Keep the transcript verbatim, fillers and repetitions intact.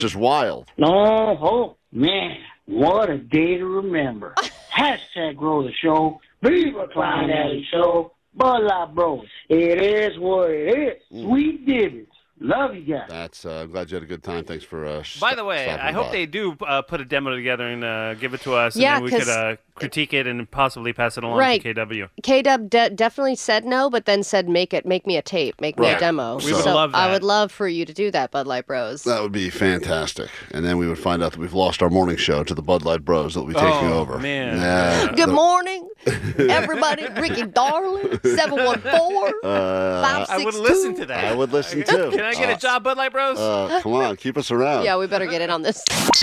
Just wild. No hope. Man, what a day to remember. Hashtag grow the show. Viva Klein Alley Show. Bud Light Bros. It is what it is. Mm. Sweet divots. Love you guys. That's. Uh, I'm glad you had a good time. Thanks for. Uh, By the way, stopping I hope by. they do uh, put a demo together and uh, give it to us, Yeah, and then we could 'cause- uh, critique it and possibly pass it along Right. to K W. K-Dub de- definitely said no, but then said make it, make me a tape, make me Right. a demo. We would so love I that. would love for you to do that, Bud Light Bros. That would be fantastic. And then we would find out that we've lost our morning show to the Bud Light Bros that will be taking Oh, over. man. Yeah. Good morning, everybody. Ricky Darling, seven one four, Uh, five I six would two. listen to that. I would listen too. Can I get a job, Bud Light Bros? Uh, come on, keep us around. Yeah, we better get in on this.